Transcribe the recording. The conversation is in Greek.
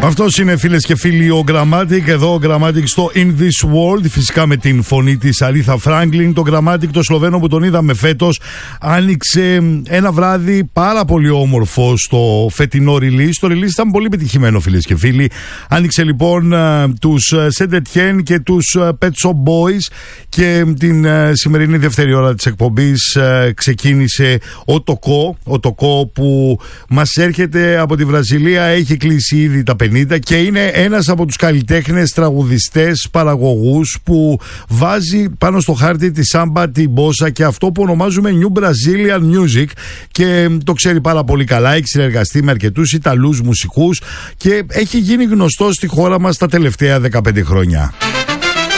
Αυτός είναι, φίλες και φίλοι, ο Grammatic. Εδώ ο Grammatic στο In This World. Φυσικά με την φωνή της Aretha Franklin. Το Grammatic, το Σλοβαίνο που τον είδαμε φέτος, άνοιξε ένα βράδυ πάρα πολύ όμορφο στο φετινό release. Το release ήταν πολύ πετυχημένο, φίλες και φίλοι. Άνοιξε λοιπόν τους Saint Etienne και τους Pet Shop Boys. Και την σημερινή δεύτερη ώρα της εκπομπής ξεκίνησε ο Τοκό. Ο Τοκό που μας έρχεται από τη Βραζιλία, έχει κλείσει ήδη τα 50 και είναι ένας από τους καλλιτέχνες, τραγουδιστές, παραγωγούς που βάζει πάνω στο χάρτη τη σάμπα, την μπόσα και αυτό που ονομάζουμε New Brazilian Music, και το ξέρει πάρα πολύ καλά. Έχει συνεργαστεί με αρκετούς Ιταλούς μουσικούς και έχει γίνει γνωστός στη χώρα μας τα τελευταία 15 χρόνια.